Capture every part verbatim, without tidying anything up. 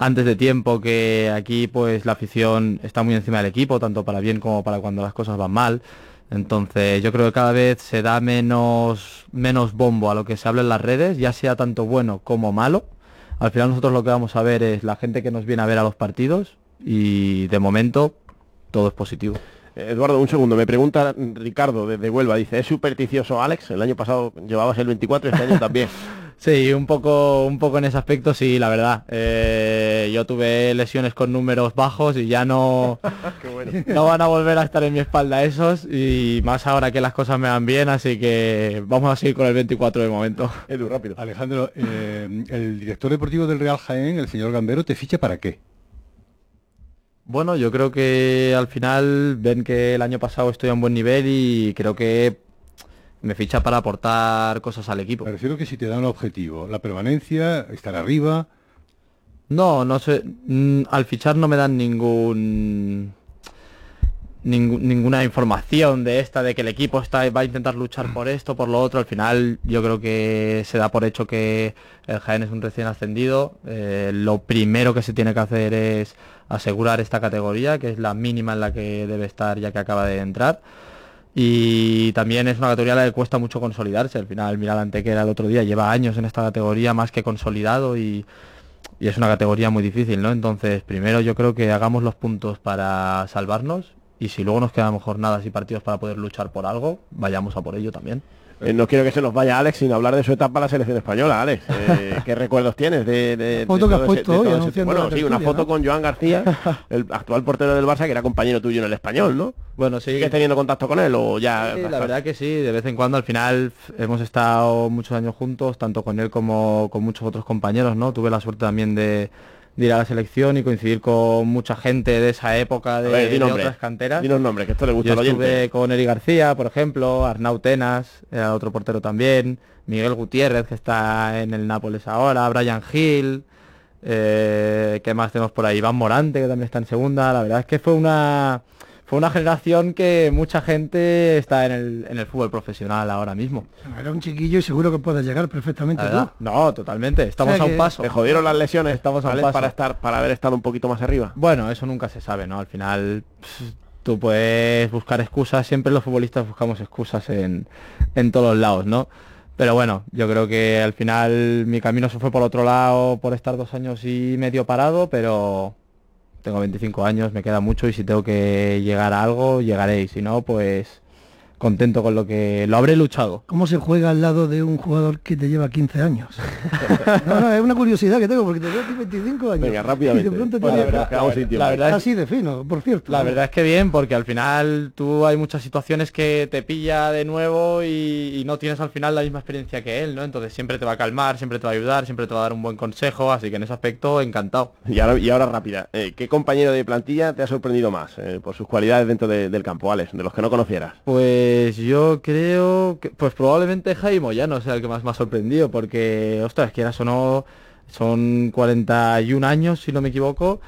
antes de tiempo que aquí pues la afición está muy encima del equipo, tanto para bien como para cuando las cosas van mal. Entonces yo creo que cada vez se da menos, menos bombo a lo que se habla en las redes, ya sea tanto bueno como malo. Al final nosotros lo que vamos a ver es la gente que nos viene a ver a los partidos y de momento todo es positivo. Eduardo, un segundo, me pregunta Ricardo desde Huelva, dice, ¿es supersticioso Alex? El año pasado llevabas el veinticuatro, este año también. Sí, un poco, un poco en ese aspecto, sí, la verdad. Eh, yo tuve lesiones con números bajos y ya no, Qué bueno. no van a volver a estar en mi espalda esos, y más ahora que las cosas me van bien, así que vamos a seguir con el veinticuatro de momento. Edu, rápido. Alejandro, eh, el director deportivo del Real Jaén, el señor Gambero, ¿te ficha para qué? Bueno, yo creo que al final ven que el año pasado estoy a un buen nivel y creo que me ficha para aportar cosas al equipo. Me refiero que si te dan un objetivo, la permanencia, estar arriba... No, no sé, mm, al fichar no me dan ningún, ningún ninguna información de esta, de que el equipo está va a intentar luchar por esto, por lo otro. Al final yo creo que se da por hecho que el Jaén es un recién ascendido. Eh, lo primero que se tiene que hacer es asegurar esta categoría, que es la mínima en la que debe estar ya que acaba de entrar. Y también es una categoría a la que cuesta mucho consolidarse. Al final, mira la Antequera el otro día, lleva años en esta categoría más que consolidado y, y es una categoría muy difícil, ¿no? Entonces, primero yo creo que hagamos los puntos para salvarnos y si luego nos quedan jornadas y partidos para poder luchar por algo, vayamos a por ello también. Eh, no quiero que se nos vaya Alex sin hablar de su etapa en la selección española, Alex. Eh, ¿Qué recuerdos tienes de, de, la foto de que todo has puesto ese, hoy, todo ese- anunciando Bueno, la sí, una tertulia, foto ¿no? con Joan García, el actual portero del Barça, que era compañero tuyo en el Español, ¿no? Bueno, sí. ¿Sigues teniendo contacto con él o ya...? Sí, la verdad que sí, de vez en cuando. Al final f- hemos estado muchos años juntos, tanto con él como con muchos otros compañeros, ¿no? Tuve la suerte también de, de ir a la selección y coincidir con mucha gente de esa época, de, A ver, di de nombre, otras canteras. dinos nombres, que esto le gusta Yo al oyente. estuve con Eri García, por ejemplo, Arnau Tenas, era otro portero también, Miguel Gutiérrez, que está en el Nápoles ahora, Brian Hill, eh, ¿qué más tenemos por ahí? Iván Morante, que también está en segunda. La verdad es que fue una fue una generación que mucha gente está en el, en el fútbol profesional ahora mismo. Era un chiquillo y seguro que puedes llegar perfectamente La tú. verdad, no, totalmente, estamos O sea a un que- paso. ¿Te jodieron las lesiones, Estamos a un Alex, paso. para estar, para haber estado un poquito más arriba? Bueno, eso nunca se sabe, ¿no? Al final pff, tú puedes buscar excusas, siempre los futbolistas buscamos excusas en, en todos los lados, ¿no? Pero bueno, yo creo que al final mi camino se fue por otro lado por estar dos años y medio parado, pero tengo veinticinco años, me queda mucho y si tengo que llegar a algo, llegaré y si no, pues contento con lo que lo habré luchado. ¿Cómo se juega al lado de un jugador que te lleva quince años? No, no, es una curiosidad que tengo porque te veo a ti veinticinco años. Venga, rápidamente. Y de pronto Pues te la lleva- verdad, quedamos sin tiempo. la verdad es- así de fino, por cierto. La verdad es que bien, porque al final tú hay muchas situaciones que te pilla de nuevo y, y no tienes al final la misma experiencia que él, ¿no? Entonces siempre te va a calmar, siempre te va a ayudar, siempre te va a dar un buen consejo, así que en ese aspecto encantado. Y ahora, y ahora rápida, eh, ¿qué compañero de plantilla te ha sorprendido más eh, por sus cualidades dentro de- del campo, Alex, de los que no conocieras? Pues yo creo que, pues probablemente Jaime Moyano sea el que más me ha sorprendido, porque, ostras, quieras o no, son cuarenta y un años, si no me equivoco,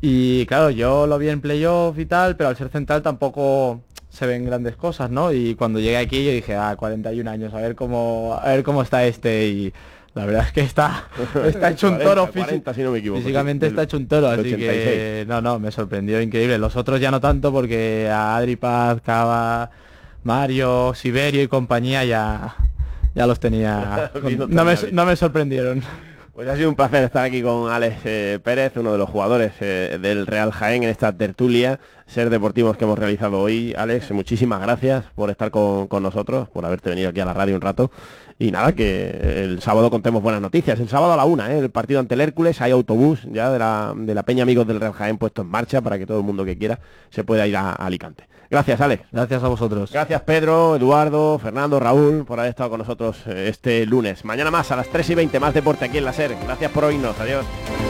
y claro, yo lo vi en playoff y tal, pero al ser central tampoco se ven grandes cosas, ¿no? Y cuando llegué aquí yo dije, ah, cuarenta y un años, a ver cómo, a ver cómo está este, y la verdad es que está, está hecho un toro cuarenta, cuarenta, si no me equivoco. físicamente sí, está del- hecho un toro, del así ochenta y seis. que no, no, me sorprendió, increíble. Los otros ya no tanto porque a Adri Paz, Cava, Mario, Siberio y compañía ya, ya los tenía, Sí, no no me, tenía no me sorprendieron. Pues ha sido un placer estar aquí con Alex eh, Pérez, uno de los jugadores eh, del Real Jaén en esta tertulia, Ser Deportivos que hemos realizado hoy. Alex, muchísimas gracias por estar con, con nosotros, por haberte venido aquí a la radio un rato. Y nada, que el sábado contemos buenas noticias. El sábado a la una, ¿eh? El partido ante el Hércules, hay autobús ya de la, de la Peña Amigos del Real Jaén puesto en marcha para que todo el mundo que quiera se pueda ir a, a Alicante. Gracias, Alex. Gracias a vosotros. Gracias, Pedro, Eduardo, Fernando, Raúl, por haber estado con nosotros eh, este lunes. Mañana más a las tres y veinte, más deporte aquí en la SER. Gracias por oírnos. Adiós.